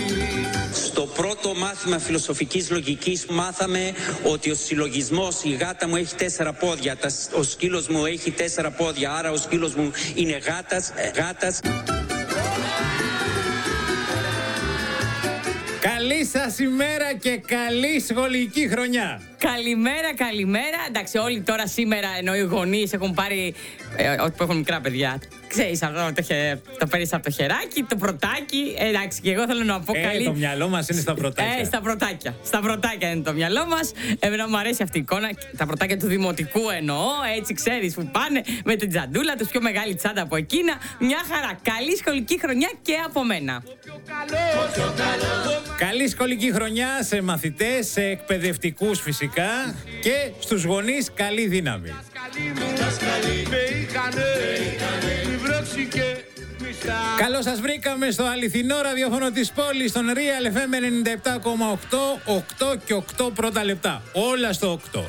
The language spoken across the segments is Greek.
Στο πρώτο μάθημα φιλοσοφικής λογικής μάθαμε ότι ο συλλογισμός, η γάτα μου έχει 4 πόδια, ο σκύλος μου έχει 4 πόδια, άρα ο σκύλος μου είναι γάτας. Καλή σας ημέρα και καλή σχολική χρονιά. Καλημέρα. Εντάξει, όλοι τώρα σήμερα, ενώ οι γονείς έχουν πάρει. Που έχουν μικρά παιδιά. Ξέρεις αυτό, το παίρνεις από το χεράκι, το πρωτάκι. Εντάξει, και εγώ θέλω να πω καλή. Το μυαλό μας είναι στα πρωτάκια. Στα πρωτάκια είναι το μυαλό μας. Εμένα μου αρέσει αυτή η εικόνα. Τα πρωτάκια του δημοτικού εννοώ. Έτσι ξέρεις που πάνε με την τζαντούλα τους, πιο μεγάλη τσάντα από εκείνα. Μια χαρά. Καλή σχολική χρονιά και από μένα. Καλή σχολική χρονιά σε μαθητές, σε εκπαιδευτικούς φυσικά και στους γονείς καλή δύναμη. Καλώς σας βρήκαμε στο αληθινό ραδιόφωνο της πόλης, στον Real FM 97,8, 8 και 8 πρώτα λεπτά. Όλα στο 8.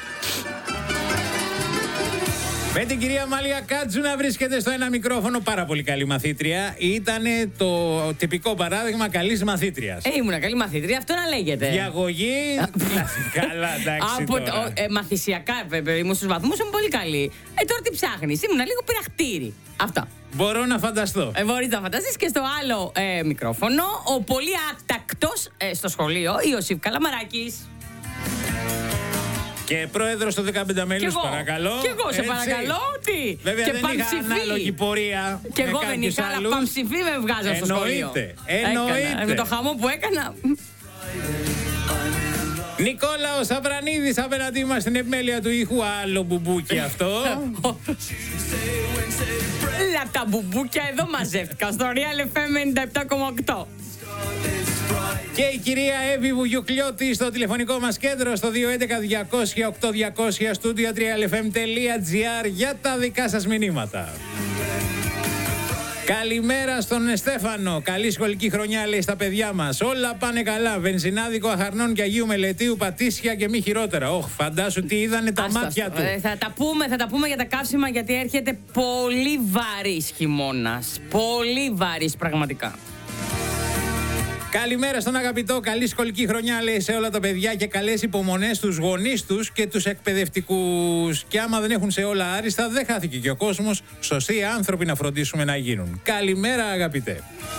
Με την κυρία Μάλια Κάτζου να βρίσκεται στο ένα μικρόφωνο, πάρα πολύ καλή μαθήτρια. Ήτανε το τυπικό παράδειγμα καλής μαθήτριας. Ήμουνα καλή μαθήτρια, αυτό να λέγεται. Διαγωγή. Καλά, εντάξει. Μαθησιακά, βέβαια, ήμουν στους βαθμούς, ήμουν πολύ καλή. Τώρα τι ψάχνεις, ήμουνα λίγο πειραχτήρι. Αυτά. Μπορώ να φανταστώ. Μπορείς να φανταστείς. Και στο άλλο μικρόφωνο, ο πολύ άτακτος στο σχολείο, Ιωσήφ Καλαμαράκης. Και πρόεδρος των 15 μέλους, παρακαλώ. Και εγώ σε παρακαλώ, τι. Βέβαια και δεν είχα ανάλογη πορεία. Και εγώ δεν είχα, αλλά παμψηφί με βγάζω στο σχολείο. Εννοείται. Με το χαμό που έκανα. Νικόλαος Αβρανίδης απέναντί μας στην επιμέλεια του ήχου. Άλλο μπουμπούκι αυτό. Όλα τα μπουμπούκια εδώ μαζεύτηκαν στο Real FM 97,8. Και η κυρία Εύη Βουγιουκλιώτη στο τηλεφωνικό μας κέντρο στο 211-200-8200 στούντιο realfm.gr για τα δικά σας μηνύματα. Καλημέρα στον Στέφανο. Καλή σχολική χρονιά, λέει, στα παιδιά μας. Όλα πάνε καλά. Βενζινάδικο Αχαρνών και Αγίου Μελετίου, Πατήσια και μη χειρότερα. Φαντάσου τι είδανε τα μάτια του. Θα τα πούμε για τα καύσιμα, γιατί έρχεται πολύ βαρύς χειμώνας. Πολύ βαρύς πραγματικά. Καλημέρα στον αγαπητό, καλή σχολική χρονιά, λέει, σε όλα τα παιδιά και καλές υπομονές στους γονείς τους και τους εκπαιδευτικούς. Και άμα δεν έχουν σε όλα άριστα, δεν χάθηκε και ο κόσμος. Σωστοί άνθρωποι να φροντίσουμε να γίνουν. Καλημέρα, αγαπητέ.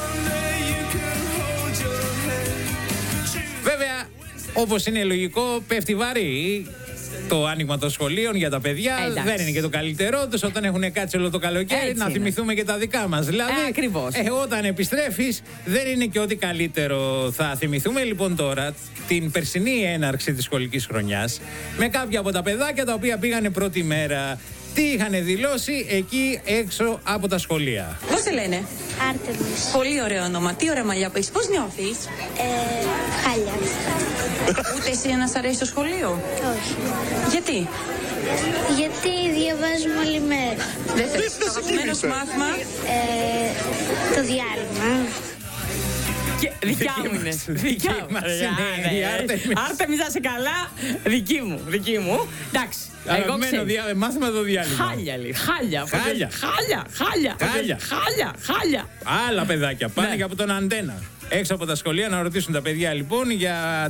Βέβαια, όπως είναι λογικό, πέφτει βαρύ το άνοιγμα των σχολείων για τα παιδιά. Δεν είναι και το καλύτερό τους όταν έχουν κάτσει όλο το καλοκαίρι. Έτσι να θυμηθούμε και τα δικά μας. Δηλαδή, όταν επιστρέφεις, δεν είναι και ό,τι καλύτερο θα θυμηθούμε. Λοιπόν, τώρα την περσινή έναρξη της σχολικής χρονιάς με κάποια από τα παιδάκια τα οποία πήγανε πρώτη μέρα. Τι είχαν δηλώσει εκεί έξω από τα σχολεία. Πώς σε λένε? Άρτεμις. Πολύ ωραίο όνομα. Τι ωραία μαλλιά που έχεις. Πώς νιώθεις? Χάλια. Ούτε εσύ να σ' αρέσει το σχολείο? Όχι. Γιατί? Γιατί διαβάζουμε όλη μέρα. Δεν θέλεις το αγαπημένο σου μάθημα? Το διάλειμμα. Δικιά μου είναι. Δικιά μου. Άρτεμις, να είσαι καλά. Δική μου. Εντάξει. Αγαπημένο μάθημα το διάλειμμα. Χάλια. Άλλα παιδάκια πάνε και από τον Αντένα. Έξω από τα σχολεία να ρωτήσουν τα παιδιά λοιπόν για